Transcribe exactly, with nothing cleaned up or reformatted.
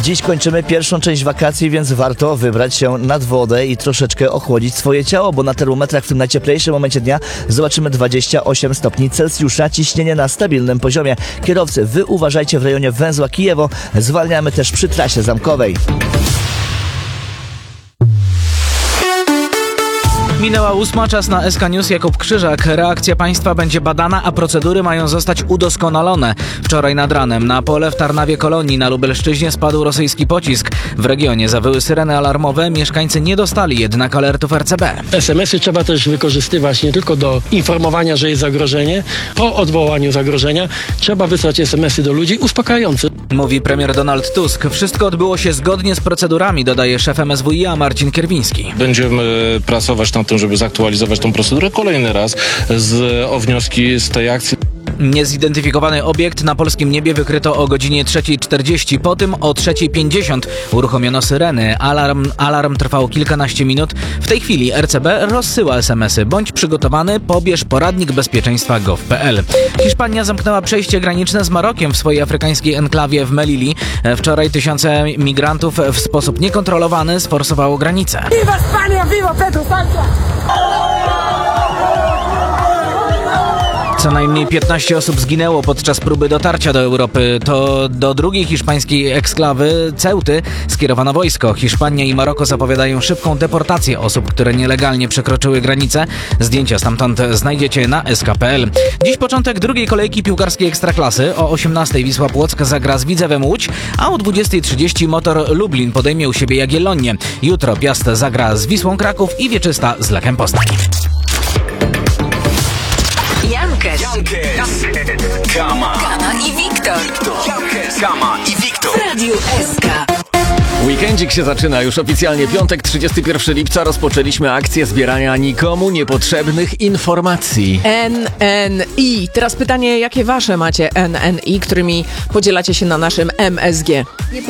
Dziś kończymy pierwszą część wakacji, więc warto wybrać się nad wodę i troszeczkę ochłodzić swoje ciało, bo na termometrach w tym najcieplejszym momencie dnia zobaczymy dwadzieścia osiem stopni Celsjusza, ciśnienie na stabilnym poziomie. Kierowcy, wy uważajcie w rejonie węzła Kijewo, zwalniamy też przy trasie zamkowej. Minęła ósma, czas na S K News. Jakub Krzyżak. Reakcja państwa będzie badana, a procedury mają zostać udoskonalone. Wczoraj nad ranem na pole w Tarnawie Kolonii na Lubelszczyźnie spadł rosyjski pocisk. W regionie zawyły syreny alarmowe, mieszkańcy nie dostali jednak alertów R C B. es em esy trzeba też wykorzystywać nie tylko do informowania, że jest zagrożenie. Po odwołaniu zagrożenia trzeba wysłać es em esy do ludzi uspokajające. Mówi premier Donald Tusk. Wszystko odbyło się zgodnie z procedurami, dodaje szef M S W i a Marcin Kierwiński. Będziemy pracować nad tym, żeby zaktualizować tą procedurę kolejny raz z, o wnioski z tej akcji. Niezidentyfikowany obiekt na polskim niebie wykryto o godzinie trzecia czterdzieści. Po tym o trzecia pięćdziesiąt uruchomiono syreny. Alarm, alarm trwał kilkanaście minut. W tej chwili R C B rozsyła es em esy. Bądź przygotowany, pobierz poradnik bezpieczeństwa gov kropka pe el. Hiszpania zamknęła przejście graniczne z Marokiem w swojej afrykańskiej enklawie w Melili. Wczoraj tysiące migrantów w sposób niekontrolowany sforsowało granicę. Viva España, viva Pedro Sánchez! Co najmniej piętnaście osób zginęło podczas próby dotarcia do Europy. To do drugiej hiszpańskiej eksklawy Ceuty skierowano wojsko. Hiszpania i Maroko zapowiadają szybką deportację osób, które nielegalnie przekroczyły granicę. Zdjęcia stamtąd znajdziecie na es ka kropka pe el. Dziś początek drugiej kolejki piłkarskiej Ekstraklasy. O osiemnastej Wisła Płock zagra z Widzewem Łódź, a o dwudziestej trzydzieści Motor Lublin podejmie u siebie Jagiellonię. Jutro Piast zagra z Wisłą Kraków i Wieczysta z Lechem Poznań. Jankes, Kama, Kama i Wiktor. Jankes, Kama i Wiktor. W Radiu S K. Weekendzik się zaczyna, już oficjalnie piątek, trzydziestego pierwszego lipca rozpoczęliśmy akcję zbierania nikomu niepotrzebnych informacji. N N I. Teraz pytanie, jakie wasze macie N N I, którymi podzielacie się na naszym M S G?